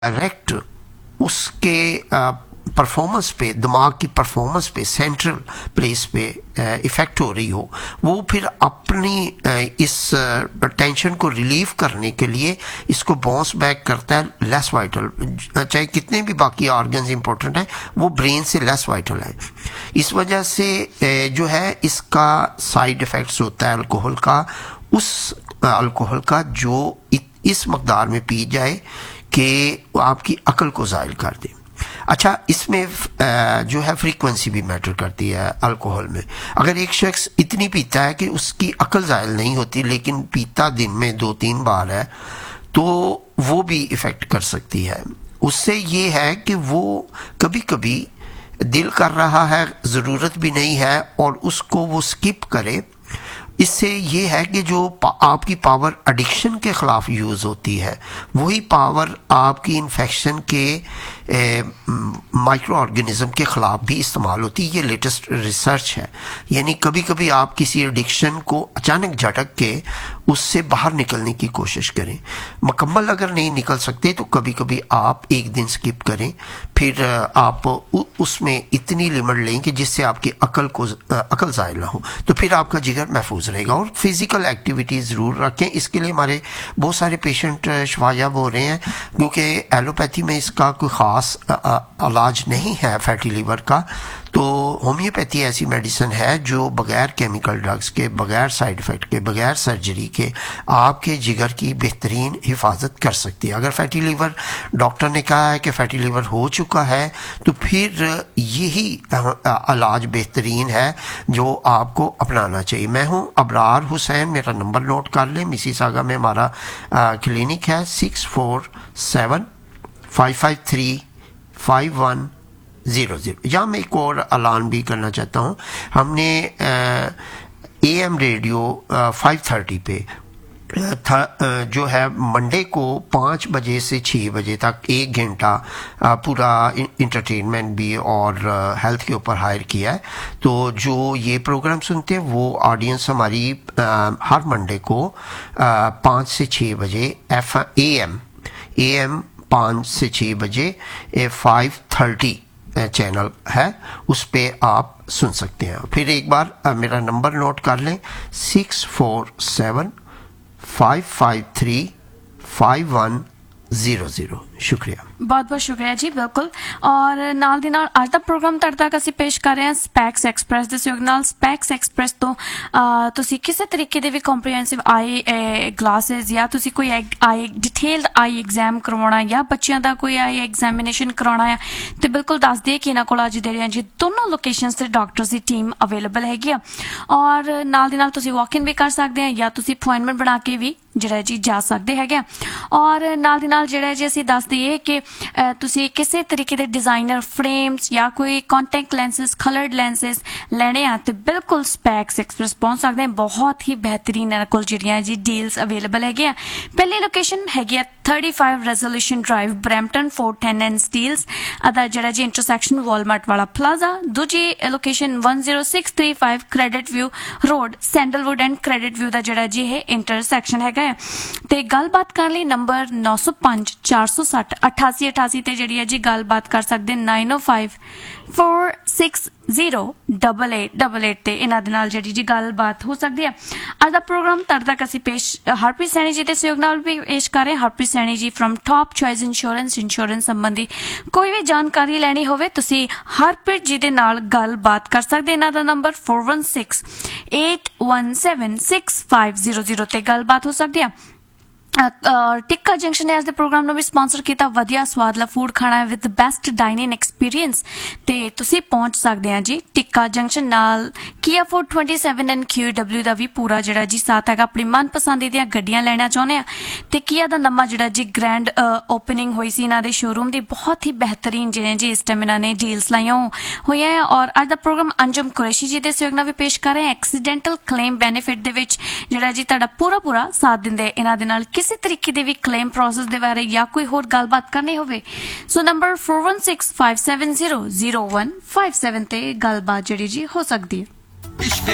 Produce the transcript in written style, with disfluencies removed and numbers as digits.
Direct उसके performance पे, दिमाग की परफॉर्मेंस पे, सेंट्रल प्लेस पे इफ़ेक्ट हो रही हो, वो फिर अपनी इस टेंशन को रिलीव करने के लिए इसको बाउंस बैक करता है लेस वाइटल। चाहे कितने भी बाकी ऑर्गन्स इंपॉर्टेंट हैं, वो ब्रेन से लेस वाइटल है। इस वजह से जो है इसका साइड इफ़ेक्ट्स होता है अल्कोहल का, उस अल्कोहल का जो इस मकदार में पी जाए कि आपकी अक्ल को ज़ाइल कर दे। अच्छा, इसमें जो है फ्रीक्वेंसी भी मैटर करती है अल्कोहल में। अगर एक शख्स इतनी पीता है कि उसकी अक्ल ज़ाइल नहीं होती, लेकिन पीता दिन में 2-3 बार है, तो वो भी इफ़ेक्ट कर सकती है। उससे ये है कि वो कभी कभी दिल कर रहा है, ज़रूरत भी नहीं है, और उसको वो स्किप करे। इससे ये है कि जो आपकी पावर एडिक्शन के ख़िलाफ़ यूज़ होती है, वही पावर आपकी इन्फेक्शन के माइक्रो ऑर्गेनिज़म के ख़िलाफ़ भी इस्तेमाल होती है। ये लेटेस्ट रिसर्च है। यानी कभी कभी आप किसी एडिक्शन को अचानक झटक के उससे बाहर निकलने की कोशिश करें। मुकम्मल अगर नहीं निकल सकते तो कभी कभी आप एक दिन स्किप करें, फिर आप उसमें इतनी लिमिट लें कि जिससे आपकी अकल ज़ायल ना हो, तो फिर आपका जिगर महफूज रहेगा। और फिज़िकल एक्टिविटी ज़रूर रखें। इसके लिए हमारे बहुत सारे पेशेंट शफायाब हो रहे हैं, क्योंकि एलोपैथी में इसका कोई ख़ास इलाज नहीं है फैटी लिवर का। तो होम्योपैथी ऐसी मेडिसिन है जो बग़ैर केमिकल ड्रग्स के, बग़ैर साइड इफ़ेक्ट के, बग़ैर सर्जरी के आपके जिगर की बेहतरीन हिफाजत कर सकती है। अगर फैटी लिवर, डॉक्टर ने कहा है कि फैटी लिवर हो चुका है, तो फिर यही इलाज बेहतरीन है जो आपको अपनाना चाहिए। मैं हूँ अबरार हुसैन, मेरा नंबर नोट कर लें। मिसिसागा में हमारा क्लिनिक है 647-553-5100। यहाँ मैं एक और ऐलान भी करना चाहता हूँ। हमने AM रेडियो 530 पे जो है मंडे को 5 बजे से 6 बजे तक 1 घंटा पूरा इंटरटेनमेंट भी और हेल्थ के ऊपर हायर किया है। तो जो ये प्रोग्राम सुनते हैं वो ऑडियंस हमारी हर मंडे को 5 से 6 बजे AM 5 से 6 बजे 530 चैनल है, उस पे आप सुन सकते हैं। फिर एक बार मेरा नंबर नोट कर लें 647-553-5100। शुक्रिया, बहुत बहुत शुक्रिया जी। बिल्कुल। और नाल दी नाल अज दा प्रोग्राम तुहाडे तक ਅਸੀਂ ਪੇਸ਼ ਕਰ ਰਹੇ ਹਾਂ ਸਪੈਕਸ ਐਕਸਪ੍ਰੈਸ ਦੇ ਸਹਿਯੋਗ ਨਾਲ। ਸਪੈਕਸ ਐਕਸਪ੍ਰੈਸ ਤੋਂ ਤੁਸੀਂ ਕਿਸੇ ਤਰੀਕੇ ਦੇ ਵੀ ਕੰਪਰੀਹੈਂਸਿਵ ਆਈ ਗਲਾਸਿਸ ਜਾਂ ਤੁਸੀਂ ਕੋਈ ਆਈ ਡਿਟੇਲਡ ਆਈ ਐਗਜ਼ਾਮ ਕਰਵਾਉਣਾ ਜਾਂ ਬੱਚਿਆਂ ਦਾ ਕੋਈ ਆਈ ਐਗਜ਼ਾਮੀਨੇਸ਼ਨ ਕਰਾਉਣਾ ਹੈ, ਤੇ ਬਿਲਕੁਲ ਦੱਸ ਦਈਏ ਕਿ ਇਹਨਾਂ ਕੋਲ ਅੱਜ ਜਿਹੜੀਆਂ ਜੀ ਦੋਨੋਂ ਲੋਕੇਸ਼ਨਸ ਤੇ ਡਾਕਟਰਸ ਦੀ ਟੀਮ ਅਵੇਲੇਬਲ ਹੈਗੀ ਆ। ਔਰ ਨਾਲ ਦੀ ਨਾਲ ਤੁਸੀਂ ਵਾਕ ਇਨ ਵੀ ਕਰ ਸਕਦੇ ਆ ਜਾਂ ਤੁਸੀਂ ਅਪਾਇੰਟਮੈਂਟ ਬਣਾ ਕੇ ਵੀ ਜਿਹੜਾ ਜੀ ਜਾ ਸਕਦੇ ਹੈਗੇ ਆ। ਔਰ ਨਾਲ ਦੀ ਨਾਲ ਜਿਹੜਾ ਜੀ ਅਸੀਂ ਦੱਸ ਦਈਏ ਕਿ ਤੁਸੀਂ ਕਿਸੇ ਤਰੀਕੇ ਦੇ ਡਿਜ਼ਾਈਨਰ ਫਰੇਮਸ ਜਾਂ ਕੋਈ ਕੰਟੈਕਟ ਲੈਂਸਿਸ, ਕਲਰਡ ਲੈਂਸਿਸ ਲੈਣੇ ਆ ਤੇ ਬਿਲਕੁਲ ਸਪੈਕਸ ਐਕਸਪ੍ਰੈਸ ਪਹੁੰਚ ਸਕਦੇ ਆ। ਬਹੁਤ ਹੀ ਬਿਹਤਰੀਨ ਇਹਨਾਂ ਕੋਲ ਜਿਹੜੀਆਂ ਜੀ ਡੀਲਸ ਅਵੇਲੇਬਲ ਹੈਗੇ ਆ। ਪਹਿਲੀ ਲੋਕੇਸ਼ਨ ਹੈਗੀ ਆ 35 resolution drive, Brampton 410 and Steeles ਅਦਾ ਜਿਹੜਾ ਜੀ ਇੰਟਰਸੈਕਸ਼ਨ ਵਾਲਮਾਰਟ ਵਾਲਾ ਪਲਾਜ਼ਾ। ਦੂਜੀ location 10635 credit view road, sandalwood and credit view ਦਾ ਜਿਹੜਾ ਜੀ ਇਹ ਇੰਟਰਸੈਕਸ਼ਨ ਹੈਗਾ ਹੈ। ਤੇ ਗੱਲਬਾਤ ਕਰਨ ਲਈ ਨੰਬਰ 905-460-8888 ਤੇ ਜਿਹੜੀ ਹੈ ਜੀ ਗੱਲਬਾਤ ਕਰ ਸਕਦੇ 905-460-8888 ਤੇ ਇਹਨਾਂ ਦੇ ਨਾਲ ਜਿਹੜੀ ਜੀ ਗੱਲਬਾਤ ਹੋ ਸਕਦੀ ਹੈ। ਅੱਜ ਦਾ ਪ੍ਰੋਗਰਾਮ ਤੁਹਾਡੇ ਤੱਕ ਅਸੀਂ ਪੇਸ਼ ਹਰਪ੍ਰੀਤ ਸੈਣੀ ਜੀ ਦੇ ਸਹਿਯੋਗ ਨਾਲ ਵੀ ਪੇਸ਼ ਕਰ ਰਹੇ ਹਾਂ। ਹਰਪ੍ਰੀਤ ਸੈਣੀ ਜੀ ਫਰਮ ਟੌਪ ਚੋਇਸ ਇੰਸ਼ੋਰੈਂਸ ਸੰਬੰਧੀ ਕੋਈ ਵੀ ਜਾਣਕਾਰੀ ਲੈਣੀ ਹੋਵੇ ਤੁਸੀਂ ਹਰਪ੍ਰੀਤ ਜੀ ਦੇ ਨਾਲ ਗੱਲਬਾਤ ਕਰ ਸਕਦੇ। ਇਹਨਾਂ ਦਾ ਨੰਬਰ 4168176500 ਤੇ ਗੱਲਬਾਤ ਹੋ ਸਕਦੀ ਹੈ। ਟਿੱਕਾ ਜੰਕਸ਼ਨ ਨੇ ਅੱਜ ਦੇ ਪ੍ਰੋਗਰਾਮ ਨੂੰ ਵੀ ਸਪਾਂਸਰ ਕੀਤਾ। ਵਧੀਆ ਸਵਾਦਲਾ ਫੂਡ ਖਾਣਾ ਵਿਦ ਬੈਸਟ ਡਾਈਨਿੰਗ ਐਕਸਪੀਰੀਅੰਸ ਤੇ ਤੁਸੀਂ ਪਹੁੰਚ ਸਕਦੇ ਆ ਜੀ ਟਿੱਕਾ ਜੰਕਸ਼ਨ। ਨਾਲ ਕੀਆ ਫੋਰ 27 ਐਂਡ QW ਦਾ ਵੀ ਪੂਰਾ ਜਿਹੜਾ ਜੀ ਸਾਥ ਹੈਗਾ। ਆਪਣੀ ਮਨਪਸੰਦ ਦੀਆਂ ਗੱਡੀਆਂ ਲੈਣਾ ਚਾਹੁੰਦੇ ਆ ਤੇ ਕੀਆ ਦਾ ਨਵਾਂ ਜਿਹੜਾ ਜੀ ਗ੍ਰੈਂਡ ਓਪਨਿੰਗ ਹੋਈ ਸੀ ਇਹਨਾਂ ਦੇ ਸ਼ੋਰੂਮ ਦੀ। ਬਹੁਤ ਹੀ ਬਿਹਤਰੀਨ ਜਿਹੜੇ ਜੀ ਇਸ ਟਾਈਮ ਇਹਨਾਂ ਨੇ ਡੀਲਸ ਲਾਈਆਂ ਹੋਈਆਂ ਆ। ਔਰ ਅੱਜ ਦਾ ਪ੍ਰੋਗਰਾਮ ਅੰਜਮ ਕੁਰੈਸ਼ੀ ਜੀ ਦੇ ਸਹਿਯੋਗ ਨਾਲ ਵੀ ਪੇਸ਼ ਕਰ ਰਹੇ ਹਾਂ। ਐਕਸੀਡੈਂਟਲ ਕਲੇਮ ਬੈਨੀਫਿਟ ਦੇ ਵਿੱਚ ਜਿਹੜਾ ਜੀ ਤੁਹਾਡਾ ਪੂਰਾ ਸਾਥ ਦਿੰਦੇ ਇਹਨਾਂ ਦੇ ਨਾਲ। ਕਿਸੇ ਤਰੀਕੇ ਦੇ ਵੀ ਕਲੇਮ ਪ੍ਰੋਸੈਸ ਦੇ ਬਾਰੇ ਜਾਂ ਕੋਈ ਹੋਰ ਗੱਲਬਾਤ ਕਰਨੀ ਹੋਵੇ ਸੋ ਨੰਬਰ 4165700157 ਤੇ ਗੱਲਬਾਤ ਜਿਹੜੀ ਜੀ ਹੋ ਸਕਦੀ ਹੈ।